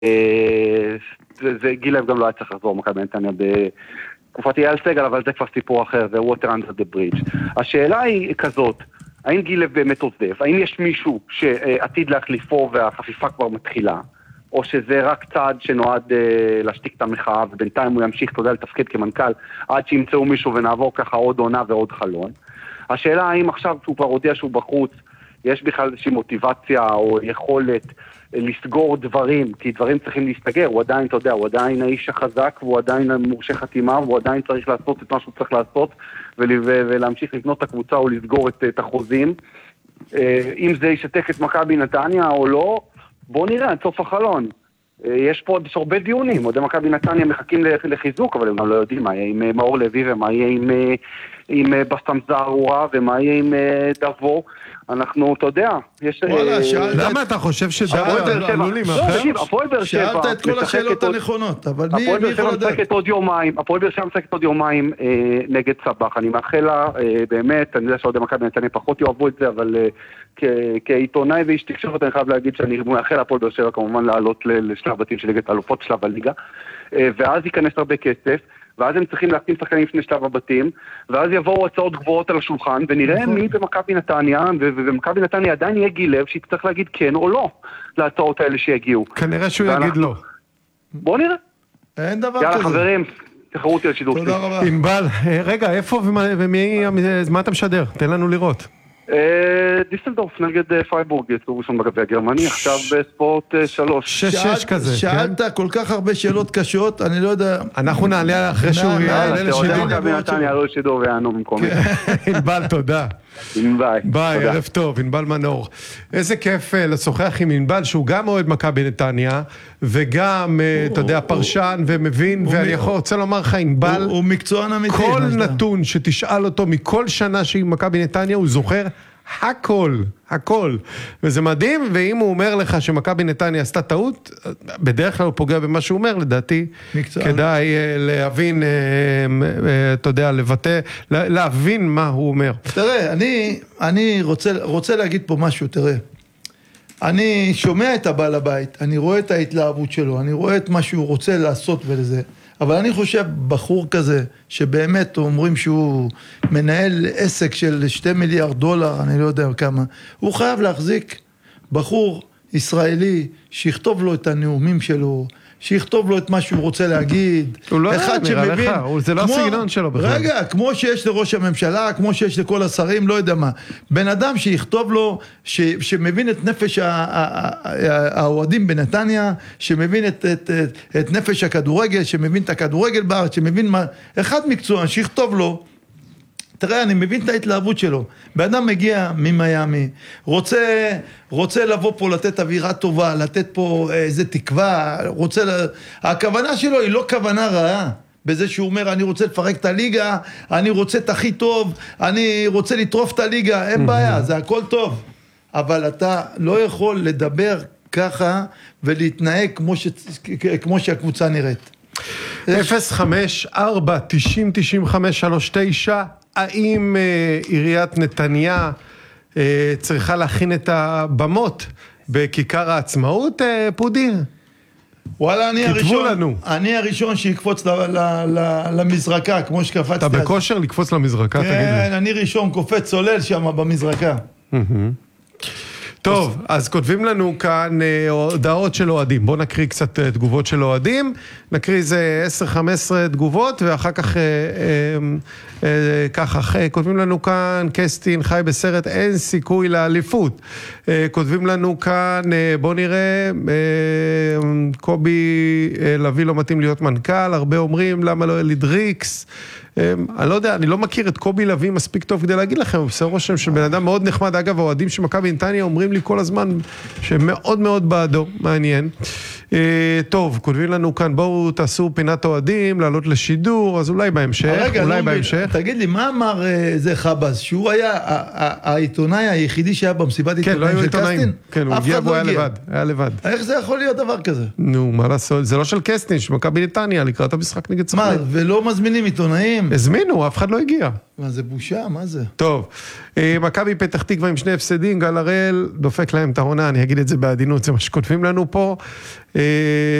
גילב גם לא היה צריך לחזור מכבי נתניה בתקופת אייל סגל, אבל זה כבר סיפור אחר, זה water under the bridge. השאלה היא כזאת, האם גילב באמת עוזב? האם יש מישהו שעתיד להחליפו והחפיפה כבר מתחילה? או שזה רק צעד שנועד להשתיק את המחאה, ובינתיים הוא ימשיך, אתה יודע, לתפקד כמנכ"ל, עד שימצאו מישהו ונעבור ככה עוד עונה ועוד חלון. השאלה האם עכשיו שהוא כבר הודיע שהוא בחוץ, יש בכלל איזושהי מוטיבציה או יכולת לסגור דברים, כי דברים צריכים להסתגר, הוא עדיין, אתה יודע, הוא עדיין האיש החזק, והוא עדיין מורשה חתימה, והוא עדיין צריך לעשות את מה שהוא צריך לעשות, ולהמשיך לבנות את הקבוצה או לסגור את החוזים. אם זה ישתק את מכבי נתניה או לא, בוא נראה, עד סוף החלון. יש פה הרבה דיונים, עוד מכבי נתניה מחכים לחיזוק, אבל הם גם לא יודעים מה יהיה עם מאור לוי, ומה יהיה עם בסטם זערורה, ומה יהיה עם דבו. אנחנו, אתה יודע, יש... למה אתה חושב שדבר עלולים אחר? שאלת את כל השאלות הנכונות, אבל מי יכול לדעת? הפועל באר שבע משחקת עוד יומיים נגד סבח. אני מאחל לה, באמת, אני יודע שעוד מכבי נתניה פחות יאהבו את זה, אבל כעיתונאי ואיש תקשורת אני חייב להגיד שאני מאחל להפועל באר שבע כמובן לעלות לשלב בתים של ליגת האלופות, שלב הליגה, ואז ייכנס הרבה כסף, ואז הם צריכים להקטין שחקנים לפני שלב הבתים, ואז יבואו הצעות גבוהות על השולחן, ונראה מי במכבי נתניה, ובמכבי נתניה עדיין יהיה גילב, שיצטרך להגיד כן או לא, להצעות האלה שיגיעו. כנראה שהוא יגיד לא. בוא נראה. אין דבר כזה. יאללה חברים, תחרו אותי לשידור. תודה רבה. ענבל, רגע, איפה מה אתה משדר? תן לנו לראות. דיסלדורף נגד פרייבורג, יצאו ראשון בגביע הגרמני, עכשיו בספורט 3. 6 כזה. שאלת כל כך הרבה שאלות קשות, אני לא יודע... אנחנו נעלה אחרי שהוא יעלה לשידור. מכבי נתניה יעלו לשידור ויענו במקומי. ענבל, תודה. ביי, ערב טוב, ענבל מנור. איזה כיף לשוחח עם ענבל, שהוא גם אוהד מכבי נתניה, וגם, אתה יודע, פרשן ומבין, ואני רוצה לומר לך, ענבל, הוא מקצוען אמיתי. כל נתון שתשאל אותו מכל שנה שהיא מכבי נתניה, הוא זוכר הכל. וזה מדהים, ואם הוא אומר לך שמכבי נתניה עשתה טעות, בדרך כלל הוא פוגע במה שהוא אומר, לדעתי, כדאי להבין, אתה יודע, לבטא, להבין מה הוא אומר. תראה, אני רוצה להגיד פה משהו, תראה. אני שומע את הבעל הבית, אני רואה את ההתלהבות שלו, אני רואה את מה שהוא רוצה לעשות ולזה. אבל אני חושב בחור כזה, שבאמת אומרים שהוא מנהל עסק של $2 מיליארד, אני לא יודע כמה, הוא חייב להחזיק בחור ישראלי, שיכתוב לו את הנאומים שלו, שיכתוב לו את מה שהוא רוצה להגיד. הוא לא נראה לך, זה לא הסגנון שלו בכלל. רגע, כמו שיש לראש הממשלה, כמו שיש לכל השרים, לא יודע מה. בן אדם שיכתוב לו, שמבין את נפש האוהדים בנתניה, שמבין את נפש הכדורגל, שמבין את הכדורגל בארץ, שמבין מה, אחד מקצוען, שיכתוב לו, תראה, אני מבין את ההתלהבות שלו. באדם מגיע ממיימי, רוצה לבוא פה לתת אווירה טובה, לתת פה איזה תקווה, הכוונה שלו היא לא כוונה רעה. בזה שהוא אומר, אני רוצה לפרק את הליגה, אני רוצה את הכי טוב, אני רוצה לטרוף את הליגה, אין בעיה, זה הכל טוב. אבל אתה לא יכול לדבר ככה ולהתנהג כמו שהקבוצה נראית. 054-90-95-39, האם עיריית נתניה צריכה להכין את הבמות בכיכר העצמאות, פודי? וואלה, אני הראשון שיקפוץ למזרקה, כמו שקפצתי. אתה בכושר לקפוץ למזרקה, תגיד לי. כן, אני ראשון קופץ צולל שם במזרקה. טוב, אז כותבים לנו כאן הודעות של אוהדים. בואו נקריא קצת תגובות של אוהדים. נקריא איזה 10-15 תגובות, ואחר כך ככה, כותבים לנו כאן, קסטין חי בסרט, אין סיכוי לאליפות. כותבים לנו כאן, בואו נראה, קובי לוי לא מתאים להיות מנכ"ל, הרבה אומרים, למה לא אלי דריקס? אני לא יודע, אני לא מכיר את קובי לוי מספיק טוב כדי להגיד לכם, בסדר רושם של בן אדם מאוד נחמד. אגב, האוהדים של מכבי נתניה אומרים לי כל הזמן שהם מאוד מאוד בעדו, מעניין. טוב, כותבים לנו כאן, בואו תעשו פינת אוהדים, לעלות לשידור, אז אולי בהמשך, אולי בהמשך. תגיד לי, מה אמר זה חבאס? שהוא היה העיתונאי היחידי שהיה במסיבת עיתונאים של קסטין? כן, הוא הגיע והוא היה לבד. איך זה יכול להיות דבר כזה? נו, מה לעשות? זה לא של קסטין, של מכבי נתניה, לקראת המשחק נגד סכנין. מה, ולא מזמינים עיתונאים? הזמינו, אף אחד לא הגיע. מה זה בושה? מה זה? טוב, מכבי פתח תקווה עם 2 הפסדים, גל הראל דופק להם את העונה, אני אגיד את זה בעדינות, זה מה שכותבים לנו פה.